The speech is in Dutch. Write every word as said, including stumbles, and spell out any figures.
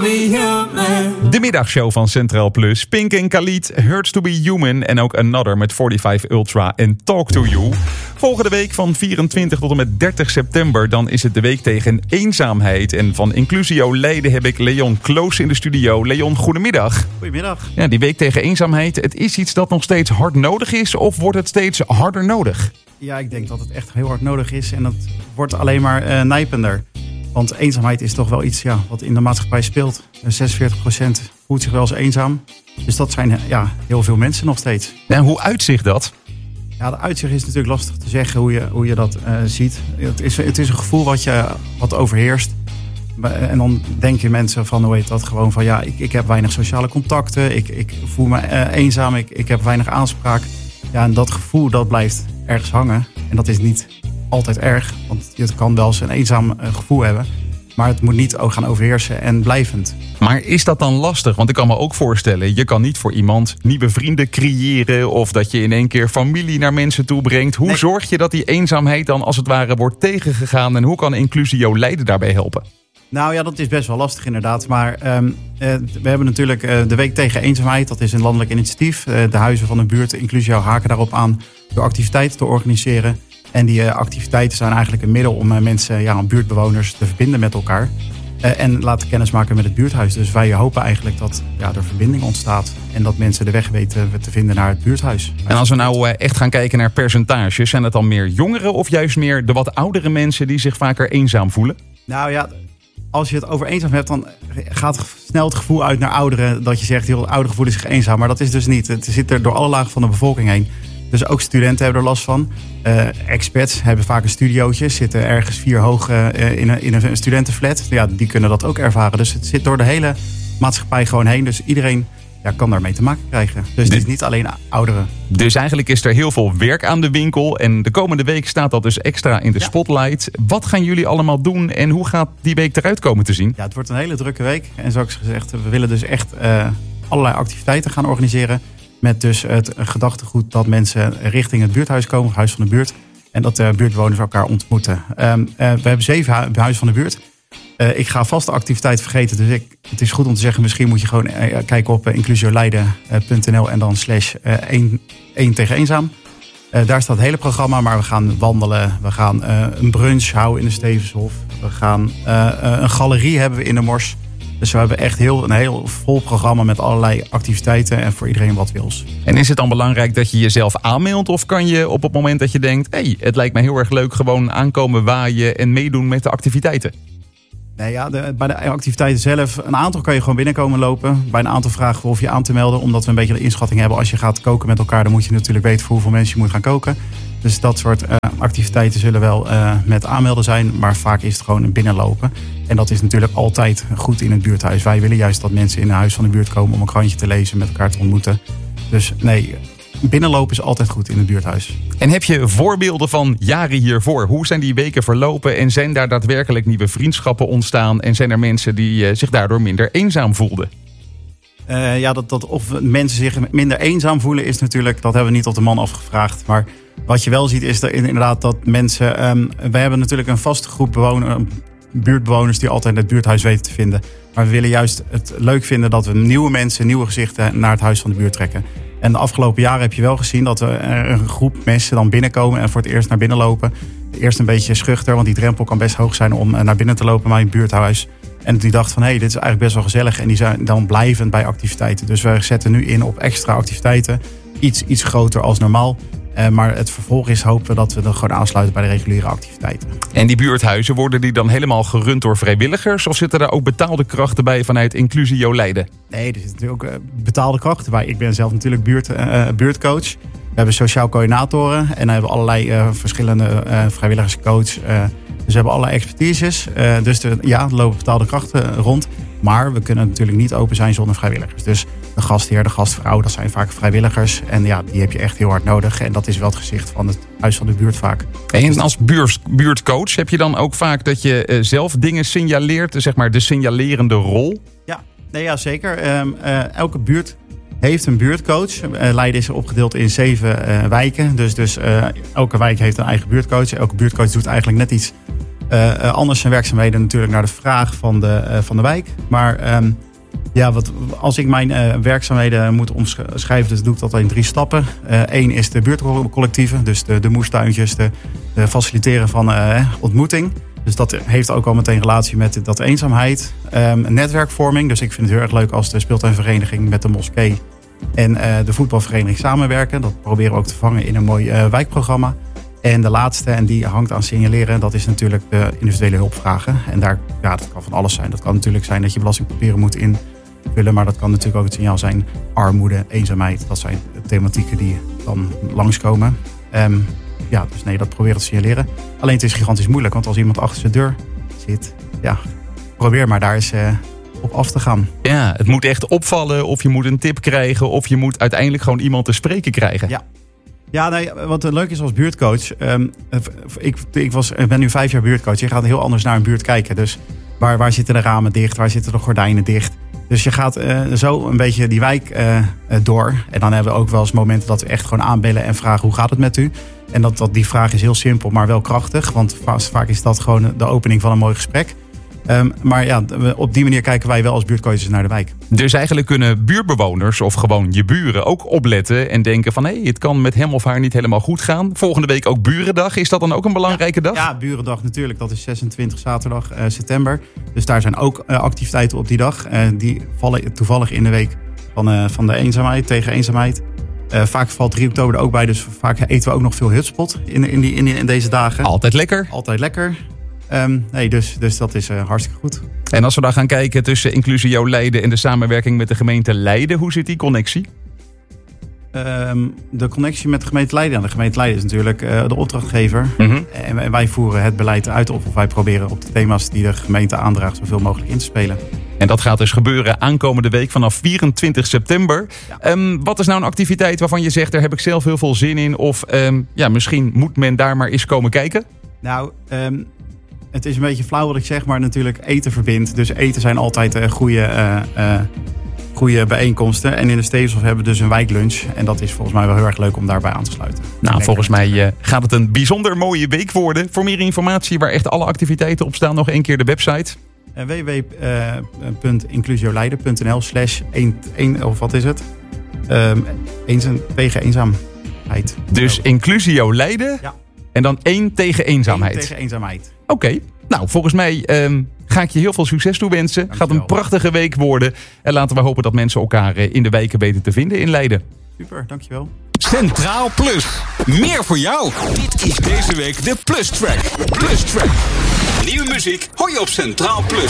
be human. De middagshow van Centraal Plus. Pink en Khalid, Hurts to be Human en ook Another met vijfenveertig Ultra en Talk to You. Volgende week van vierentwintig tot en met dertig september, dan is het de week tegen eenzaamheid. En van Inclusio Leiden heb ik Leon Kloos in de studio. Leon, goedemiddag. Goedemiddag. Ja, die week tegen eenzaamheid, het is iets dat nog steeds hard nodig is of wordt het steeds harder nodig? Ja, ik denk dat het echt heel hard nodig is en dat wordt alleen maar uh, nijpender. Want eenzaamheid is toch wel iets ja, wat in de maatschappij speelt. zesenveertig procent voelt zich wel eens eenzaam. Dus dat zijn ja, heel veel mensen nog steeds. En hoe uitzicht dat? Ja, de uitzicht is natuurlijk lastig te zeggen hoe je, hoe je dat uh, ziet. Het is, het is een gevoel wat je wat overheerst. En dan denken mensen van, hoe heet dat, gewoon van ja, ik, ik heb weinig sociale contacten. Ik, ik voel me uh, eenzaam, ik, ik heb weinig aanspraak. Ja, en dat gevoel dat blijft ergens hangen. En dat is niet altijd erg, want je kan wel eens een eenzaam uh, gevoel hebben. Maar het moet niet ook gaan overheersen en blijvend. Maar is dat dan lastig? Want ik kan me ook voorstellen, je kan niet voor iemand nieuwe vrienden creëren of dat je in één keer familie naar mensen toe brengt. Hoe nee. zorg je dat die eenzaamheid dan als het ware wordt tegengegaan en hoe kan Inclusio Leiden daarbij helpen? Nou ja, dat is best wel lastig inderdaad. Maar um, uh, we hebben natuurlijk uh, de Week tegen Eenzaamheid. Dat is een landelijk initiatief. Uh, de huizen van de buurt, Inclusio, haken daarop aan door activiteiten te organiseren. En die uh, activiteiten zijn eigenlijk een middel om uh, mensen, ja, buurtbewoners te verbinden met elkaar. Uh, en laten kennismaken met het buurthuis. Dus wij hopen eigenlijk dat ja, er verbinding ontstaat. En dat mensen de weg weten te vinden naar het buurthuis. En als we nou uh, echt gaan kijken naar percentages. Zijn het dan meer jongeren of juist meer de wat oudere mensen die zich vaker eenzaam voelen? Nou ja, als je het over eenzaam hebt, dan gaat snel het gevoel uit naar ouderen. Dat je zegt, heel ouderen voelen zich eenzaam. Maar dat is dus niet. Het zit er door alle lagen van de bevolking heen. Dus ook studenten hebben er last van. Uh, expats hebben vaak een studiootje. Zitten ergens vier hoog uh, in, een, in een studentenflat. Ja, die kunnen dat ook ervaren. Dus het zit door de hele maatschappij gewoon heen. Dus iedereen ja, kan daarmee te maken krijgen. Dus het is niet alleen ouderen. Dus eigenlijk is er heel veel werk aan de winkel. En de komende week staat dat dus extra in de ja. spotlight. Wat gaan jullie allemaal doen en hoe gaat die week eruit komen te zien? Ja, het wordt een hele drukke week. En zoals gezegd, we willen dus echt uh, allerlei activiteiten gaan organiseren. Met dus het gedachtegoed dat mensen richting het buurthuis komen, het huis van de buurt. En dat de buurtbewoners elkaar ontmoeten. Um, uh, we hebben zeven hu- huizen van de buurt. Uh, ik ga vaste activiteiten vergeten. Dus ik, het is goed om te zeggen, misschien moet je gewoon uh, kijken op uh, inclusioleiden punt n l en dan slash één tegen eenzaam. Uh, daar staat het hele programma, maar we gaan wandelen. We gaan uh, een brunch houden in de Stevenshof. We gaan uh, uh, een galerie hebben we in de Mors. Dus we hebben echt heel, een heel vol programma met allerlei activiteiten en voor iedereen wat wils. En is het dan belangrijk dat je jezelf aanmeldt? Of kan je op het moment dat je denkt, hé, hey, het lijkt me heel erg leuk gewoon aankomen waaien en meedoen met de activiteiten? Nee, ja, de, bij de activiteiten zelf, een aantal kan je gewoon binnenkomen lopen. Bij een aantal vragen we of je aan te melden, omdat we een beetje de inschatting hebben. Als je gaat koken met elkaar, dan moet je natuurlijk weten voor hoeveel mensen je moet gaan koken. Dus dat soort uh, activiteiten zullen wel uh, met aanmelden zijn, maar vaak is het gewoon een binnenlopen. En dat is natuurlijk altijd goed in het buurthuis. Wij willen juist dat mensen in een huis van de buurt komen om een krantje te lezen, met elkaar te ontmoeten. Dus nee, binnenlopen is altijd goed in het buurthuis. En heb je voorbeelden van jaren hiervoor? Hoe zijn die weken verlopen en zijn daar daadwerkelijk nieuwe vriendschappen ontstaan? En zijn er mensen die uh, zich daardoor minder eenzaam voelden? Uh, ja, dat, dat of mensen zich minder eenzaam voelen is natuurlijk, dat hebben we niet op de man afgevraagd. Maar wat je wel ziet is dat inderdaad dat mensen, um, we hebben natuurlijk een vaste groep bewoners, buurtbewoners die altijd het buurthuis weten te vinden. Maar we willen juist het leuk vinden dat we nieuwe mensen, nieuwe gezichten naar het huis van de buurt trekken. En de afgelopen jaren heb je wel gezien dat er een groep mensen dan binnenkomen en voor het eerst naar binnen lopen. Eerst een beetje schuchter, want die drempel kan best hoog zijn om naar binnen te lopen bij een buurthuis. En die dacht van, hé, hey, dit is eigenlijk best wel gezellig. En die zijn dan blijvend bij activiteiten. Dus we zetten nu in op extra activiteiten. Iets, iets groter als normaal. Uh, maar het vervolg is hopen we dat we dan gewoon aansluiten bij de reguliere activiteiten. En die buurthuizen, worden die dan helemaal gerund door vrijwilligers? Of zitten daar ook betaalde krachten bij vanuit Inclusio Leiden? Nee, er zitten natuurlijk ook uh, betaalde krachten bij. Ik ben zelf natuurlijk buurt, uh, buurtcoach. We hebben sociaal coördinatoren. En dan hebben we allerlei uh, verschillende uh, vrijwilligerscoach. Uh, dus we hebben allerlei expertises. Uh, dus de, ja, er lopen betaalde krachten rond. Maar we kunnen natuurlijk niet open zijn zonder vrijwilligers. Dus de gastheer, de gastvrouw, dat zijn vaak vrijwilligers. En ja, die heb je echt heel hard nodig. En dat is wel het gezicht van het huis van de buurt vaak. En als buurt, buurtcoach heb je dan ook vaak dat je uh, zelf dingen signaleert? Zeg maar de signalerende rol? Ja, nee, ja zeker. Um, uh, elke buurt heeft een buurtcoach. Uh, Leiden is opgedeeld in zeven uh, wijken. Dus, dus uh, elke wijk heeft een eigen buurtcoach. Elke buurtcoach doet eigenlijk net iets Uh, uh, anders zijn werkzaamheden natuurlijk naar de vraag van de, uh, van de wijk. Maar um, ja, wat, als ik mijn uh, werkzaamheden moet omschrijven, dus doe ik dat in drie stappen. Eén uh, is de buurtcollectieven, dus de, de moestuintjes, de, de faciliteren van uh, ontmoeting. Dus dat heeft ook al meteen relatie met dat eenzaamheid. Um, netwerkvorming, dus ik vind het heel erg leuk als de speeltuinvereniging met de moskee en uh, de voetbalvereniging samenwerken. Dat proberen we ook te vangen in een mooi uh, wijkprogramma. En de laatste, en die hangt aan signaleren, dat is natuurlijk de individuele hulpvragen. En daar, ja, dat kan van alles zijn. Dat kan natuurlijk zijn dat je belastingpapieren moet invullen, maar dat kan natuurlijk ook het signaal zijn armoede, eenzaamheid. Dat zijn thematieken die dan langskomen. Um, ja, dus nee, dat proberen te signaleren. Alleen het is gigantisch moeilijk, want als iemand achter zijn deur zit, ja, probeer maar daar eens uh, op af te gaan. Ja, het moet echt opvallen, of je moet een tip krijgen, of je moet uiteindelijk gewoon iemand te spreken krijgen. Ja. Ja, nee, wat leuk is als buurtcoach. Um, ik, ik, was, ik ben nu vijf jaar buurtcoach. Je gaat heel anders naar een buurt kijken. Dus waar, waar zitten de ramen dicht? Waar zitten de gordijnen dicht? Dus je gaat uh, zo een beetje die wijk uh, door. En dan hebben we ook wel eens momenten dat we echt gewoon aanbellen en vragen: hoe gaat het met u? En dat, dat, die vraag is heel simpel, maar wel krachtig. Want vaak is dat gewoon de opening van een mooi gesprek. Um, maar ja, op die manier kijken wij wel als buurtcoaches naar de wijk. Dus eigenlijk kunnen buurtbewoners of gewoon je buren ook opletten en denken van hé, hey, het kan met hem of haar niet helemaal goed gaan. Volgende week ook Burendag. Is dat dan ook een belangrijke ja, dag? Ja, Burendag natuurlijk. Dat is zesentwintig zaterdag uh, september. Dus daar zijn ook uh, activiteiten op die dag. Uh, die vallen toevallig in de week van, uh, van de eenzaamheid, tegen eenzaamheid. Uh, vaak valt drie oktober er ook bij, dus vaak eten we ook nog veel hutspot in, in, die, in, die, in deze dagen. Altijd lekker. Altijd lekker. Um, nee, dus, dus dat is uh, hartstikke goed. En als we dan gaan kijken tussen Inclusio Leiden en de samenwerking met de gemeente Leiden, hoe zit die connectie? Um, de connectie met de gemeente Leiden. De gemeente Leiden is natuurlijk uh, de opdrachtgever. Mm-hmm. En wij voeren het beleid uit op, of wij proberen op de thema's die de gemeente aandraagt zoveel mogelijk in te spelen. En dat gaat dus gebeuren aankomende week vanaf vierentwintig september. Ja. Um, wat is nou een activiteit waarvan je zegt, daar heb ik zelf heel veel zin in? Of um, ja, misschien moet men daar maar eens komen kijken? Nou, um, het is een beetje flauw wat ik zeg, maar natuurlijk eten verbindt. Dus eten zijn altijd uh, goede, uh, uh, goede bijeenkomsten. En in de Stevenshof hebben we dus een wijklunch. En dat is volgens mij wel heel erg leuk om daarbij aan te sluiten. Nou, volgens mij uh, gaat het een bijzonder mooie week worden. Voor meer informatie waar echt alle activiteiten op staan, nog één keer de website. Uh, w w w punt inclusioleiden punt n l slash een of wat is het? Um, eens, tegen eenzaamheid. Dus Inclusio Leiden? Ja. En dan één tegen eenzaamheid. Eén tegen eenzaamheid. Oké. Okay. Nou, volgens mij um, ga ik je heel veel succes toewensen. Het gaat een prachtige week worden. En laten we hopen dat mensen elkaar in de wijken weten te vinden in Leiden. Super, dankjewel. Centraal Plus. Meer voor jou. Dit is deze week de Plus Track. Plus Track. Nieuwe muziek hoor je op Centraal Plus.